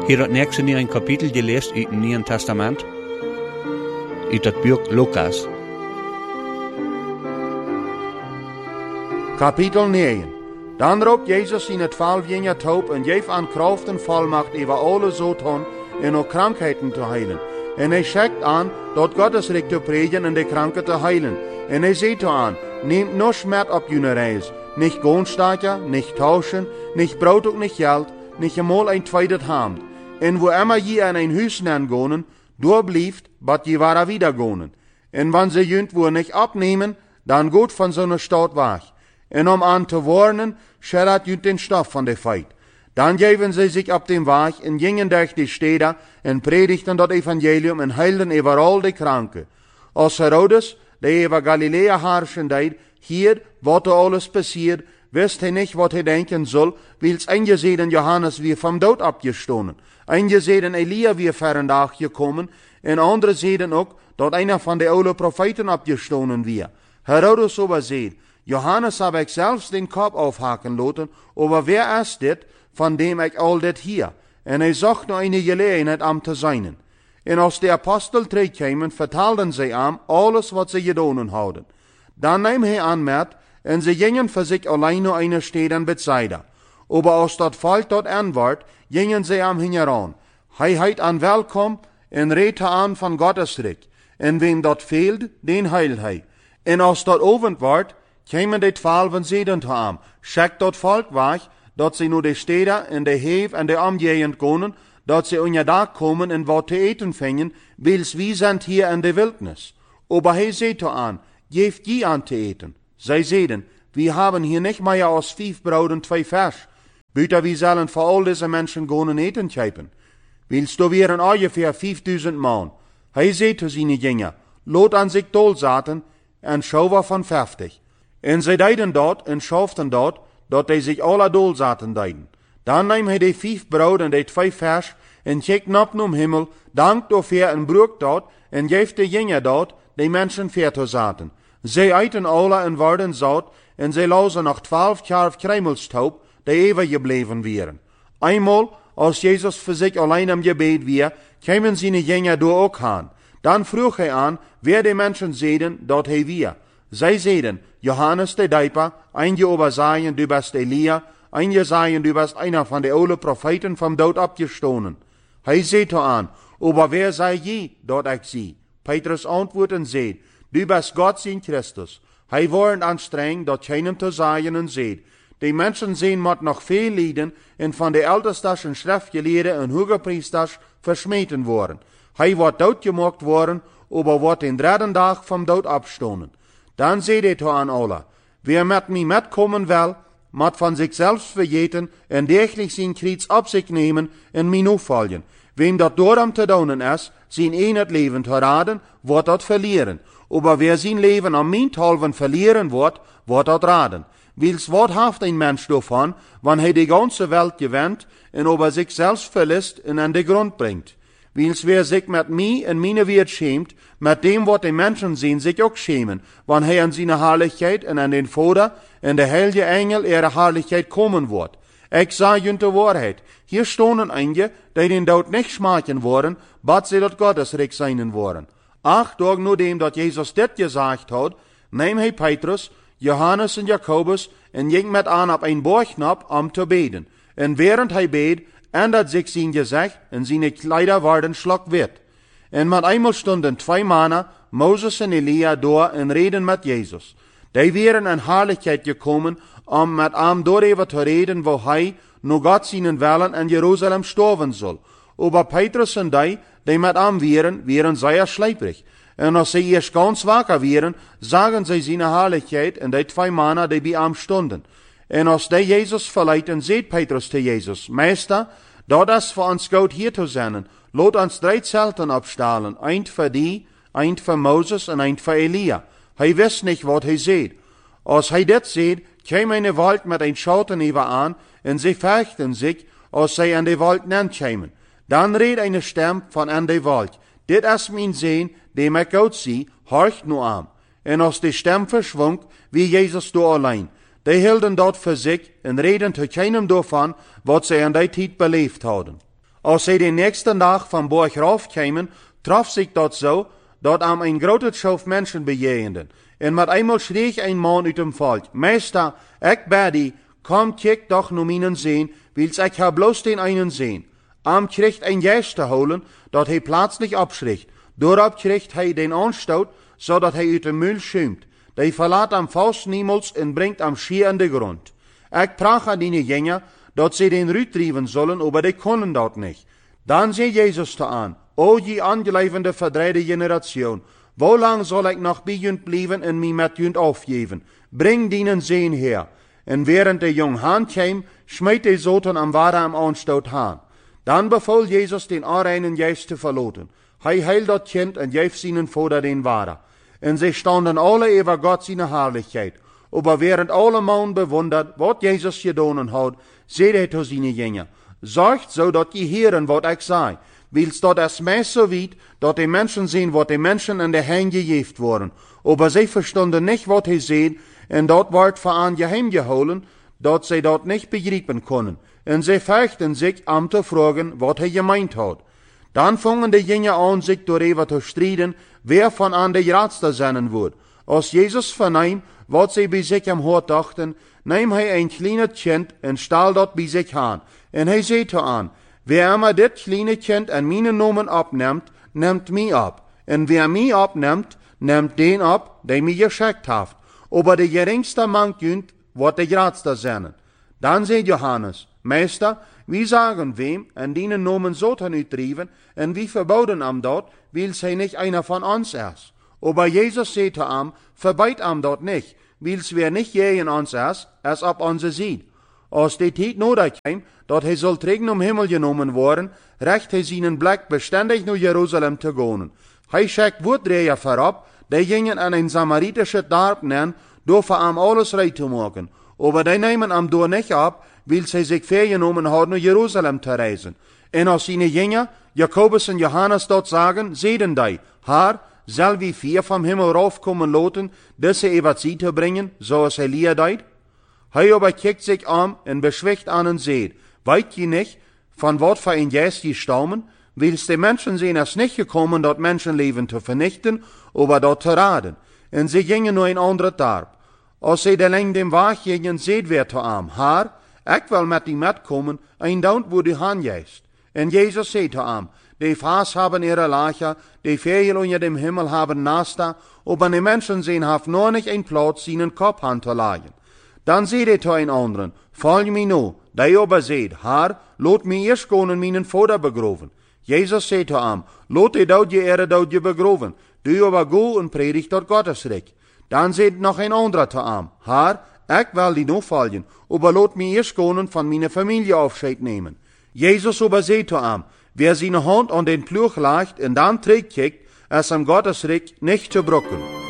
Hier het nächste in een kapitel gelezen uit het Nieuwe Testament, uit het boek Lucas. Kapitel 9. Dan roept Jezus in het 12 jaar op en geeft aan kracht en volmacht over alle zoten en ook krankheden te heilen. En hij zegt aan dat Gottes rijk te predigen en de kranken te heilen. En hij zegt aan, neemt noch met op jullie reis. Nicht Gohnstaatje, nicht tauschen, nicht brood ook nicht geld, nicht eenmaal een tweede hand. En wo immer je in een huis gonen, doorblieft, bat je waar wieder gonen. En wann ze jünt wo nicht abnehmen, dan goed van zo'n stad weg. En om aan te warnen, schellert jünt den Stoff van de feit. Dan geven ze zich op den Weg en gingen durch die Städte en predigten dat Evangelium en heilden overal de kranken. Als Herodes, der over Galilea herrschen deed, hier, wat er alles passiert, wist hij niet wat hij denken soll, wils eingesehen Johannes weer vom dood abgestoßen. Eingesehen Elia weer verendag gekommen, en andere zeiden ook, dat einer van de oude profeten abgestoßen weer. Herodes aber zei, Johannes heb ik zelfs den Kopf aufhaken laten, aber wer ist dit, van dem ik al dit hier? En hij zocht nog een gelegenheid am te zijn. En als de apostel terugkwamen, vertelden zij aan alles wat ze gedaan hadden. Dan nam hij aan met, en ze gingen voor zich alleen naar een stad in Bethsaida. Aber als dat volk dort antwoord, gingen ze am hingeran. Hij heit aan welkom en reed aan van Gottes rijk. En wem dat fehlt, den heilt hij. En als dat ovend wordt, kwamen de 12 en zeiden te hem, schickt dat volk weg, dat ze naar de steden en de heef en de omgegend gaan, dat ze onder dag komen en wat te eten vingen, wils wie zijn hier in de wildnis. Aber hij zei te aan, geeft je aan te eten. Zij zeiden, wir haben hier nicht mehr als 5 Brot und 2 Fisch. Büter, wir sollen für all diese Menschen gehen und eten kaufen. Willst du wären ungefähr 5000 Mann. Hij zei zu seine Jünger, lot an sich dolzaten en schauwer von 50. En zij deiden dort en schauften dort, dat die sich alle dolzaten deiden. Dan nahm hij de 5 Brot en de 2 Fisch en kijkt op naar Himmel, dankt dafür en broek dort en geeft de Jünger dort, die Menschen veertig zaten. Zij eiten alle en worden zout, en zij lauzen nog 12 jaar kruimelstaub, die eeuwig gebleven wären. Einmal, als Jezus voor zich alleen am Gebet weer, kwamen zijn Jünger door ook aan. Dan vroeg hij aan, wer die Menschen zeiden, dat hij weer. Zij zeiden, Johannes de Dijper, einige aber sagen, du bist Elia, einige sagen, du bist einer von de oude Propheten vom dood abgestoßen. Hij zei aan, aber wer sei je, dat ik zie? Petrus antwoordt en zei, du bist Gott zijn Christus. Hij wordt anstrengend dat keinem te zeggen en zei, die Menschen zijn moet nog veel lijden en van de ältestas en schriftgeleerden en hogepriesters versmeten worden. Hij wordt doodgemaakt worden, aber wordt den derde dag vom dood abstoßen. Dan zei hij aan alle, wer met mij metkomen wil, moet van zichzelf vergeten en dergelijk zijn kruis op zich nemen en mij navolgen. Wem dat daarom te doen is, zijn een het leven te raden, wordt dat verlieren. Aber wer zijn leven am minthalven verlieren wordt dat raden. Wils wat heeft een mens daarvan, wanneer hij de ganze Welt gewinnt en over zichzelf verliest en aan de grond brengt. Wils wer zich met mij en mijn Wert schämt, met dem wat de mensen zien zich ook schämen, wanneer hij aan zijn Herrlichkeit en aan den Vader en de heilige Engel ihre Herrlichkeit komen wordt. Ik zeg je de waarheid, hier stonden einige, die den dood niet schmaken worden, bat ze dat Gottes rijk zijn worden. 8 dagen nadat dat Jezus dit gezegd had, nam hij Petrus, Johannes en Jacobus en ging met aan op een borgknop om te beden. En während hij beet, ändert zich zijn gezicht en zijn kleider worden schlockwit. En met eenmaal stonden 2 mannen, Moses en Elia, door en reden met Jezus. Die waren in Herrlichkeit gekommen, om met hem daarover te reden, wo hij, nu God zijn willen, in Jeruzalem sterven zal. Aber Petrus en die met hem waren zeer schleiprig. En als zij eerst ganz wakker waren, zagen zij zijn Herrlichkeit en die 2 mannen die bij hem stonden. En als die Jezus verleiden, zei Petrus te Jezus, Meester, dat is voor ons goed hier te zijn. Laat ons 3 zelten opstellen, een voor die, een voor Moses en een voor Elia. Hij wist niet wat hij zei. Als hij dit zei, kwam een wolk met een schouten over aan, en zij vechten zich, als zij aan de wolk kwamen. Dan reed een stem van aan de wolk, dit is mijn zoon, die ik goed zie, horcht nu aan. En als de stem verschwonk, wie Jezus door alleen. Die hielden dat voor zich en reden te keinem daarvan, wat zij aan die tijd beleefd hadden. Als sie den nächsten Tag vom Berg raufkamen, traf sich dort so, dat am ein großes Schauf Menschen bejegenden. En met einmal schreeg ein Mann uit dem Volk, Meister, ik bid, kom kijk doch nur meinen sehen, wils ich hab bloß den einen sehen. Am kriegt ein Geist te holen, dat hij plötzlich abschricht. Doorop kriegt hij den Anstoot, zodat hij uit de Müll schuimt. Die verlaat am Faust niemals en brengt am Schier an de Grund. Ik prach aan die Jünger, dat sie den Rüt drijven sollen, aber die können dat nicht. Dan zei Jesus te aan, o je angelevende verdreide Generation, wo lang soll ich noch bij junt blijven en mij met junt aufgeven? Bring dienen Sehen her. En während der jong Haan kwam, schmeet de Soten am Ware am Anstoot Haan. Dan beval Jesus den onreinen Geist te verloten. Hij heilt dat kind en geeft zijn Vader den Ware. En sie standen alle über Gott seine Herrlichkeit. Aber während alle Mann bewundert, wat Jesus gedaan hat, zei hij zu seine Jünger, zorgt so, dat je hören, wat ik zei. Wils dat es meest so weit, dat die Menschen sehen, wat die Menschen in der Hand gegeft worden. Aber sie verstanden nicht, wat hij zei, en dat wordt voor aan geheim geholen, dat sie dat nicht begreipen können. En sie fürchten sich, am te fragen, wat hij gemeint hat. Dan fangen die Jünger an, sich darüber zu streiten, wer von an der Ratste sein wird. Als Jesus vernahm, wat sie bei sich am Hort dachten, nahm hij ein kleines Kind en stal dat bij sich aan. En hij zei zu an, wer immer dit kleine Kind an meine Namen abnimmt, nimmt mich ab. En wer mich abnimmt, nimmt den ab, der mich geschickt hat. Aber der geringste mangt jünt, wat der Ratste sein. Dan zei Johannes, Meister, wie sagen wem, en die Namen Satan uitdrijven, en wie verboden am dort, weil sie nicht einer von uns ist. Aber Jesus zei zu am, verbeit am dort nicht, wils wer nicht je in uns ist, es ab uns sieht. Als die Zeit nodig kam, dat hij soll tegen om Himmel genomen worden, recht hij zijn Blick beständig naar Jerusalem te gaan. Hij schickt Woordreher vorab, die gingen an ein samaritisches Dorp nennen, door voor am alles recht te maken. Aber die nemen am door nicht ab, weil sie sich vorgenommen haben, nach Jerusalem zu reisen. En als seine Jünger, Jakobus und Johannes dort sagen, sehen die, Herr, soll wie vier vom Himmel raufkommen lassen, diese über sie zu bringen, so als Elia deut? Hij aber kijkt sich an und beschwicht an und seht, weit je nicht, von wat für ein Geist die staumen, wils die Menschen sehen es nicht gekommen, dort Menschenleben zu vernichten, aber dort zu raden. Und sie gingen nur ein anderes Dorp. Als sie der lang dem Weg gingen, seht wer zu am, Herr, ich will mit ihm mitkommen, ein Daunt, wo du hingehst. Und Jesus sagt zu ihm, die Fass haben ihre Lacher, die Vögel unter dem Himmel haben Nester, aber die Menschen sehen, haben noch nicht einen Platz, seinen Kopf anzulegen. Dann seht ihr zu ein anderen, folg mir nur, der aber seht, Herr, lot mir erst gehen und meinen Vater begraven. Jesus sagt zu ihm, lot die dort je Ehre dort je begraven, du aber go und predigt dort Gottesreich. Dann seht noch ein anderer zu ihm, Herr, ich will die noch folgen, aber lot mir erst gehen und von meiner Familie Aufschied nehmen. Jesus aber sagt zu ihm, wer seine Hand an den Pluch legt und dann trägt, ist am Gottesreich nicht zu brocken.